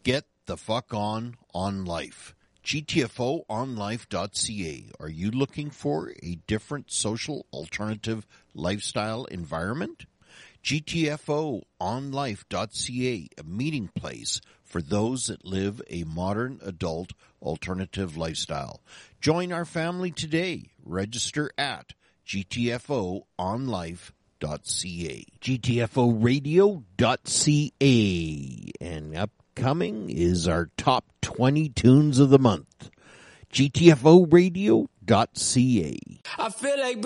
Get the fuck on life. GTFOonlife.ca. Are you looking for a different social alternative lifestyle environment? GTFOonlife.ca, a meeting place for those that live a modern adult alternative lifestyle. Join our family today. Register at GTFOonlife.ca. GTFOradio.ca. And upcoming is our top 20 tunes of the month. GTFOradio.ca. I feel like